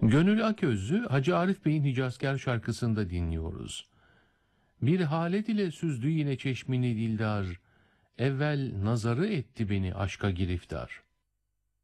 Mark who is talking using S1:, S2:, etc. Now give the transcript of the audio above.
S1: Gönül Aköz'ü Hacı Arif Bey'in Hicazkar şarkısında dinliyoruz. Bir halet ile süzdü yine çeşmini dildar, evvel nazarı etti beni aşka giriftar.